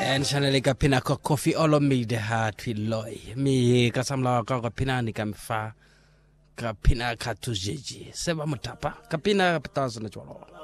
And channel ka pina ko coffee all me de ha twiloy mi ka samla ka pina ni kam fa ka pina ka tujeji seba mutapa ka pina patazo na cholo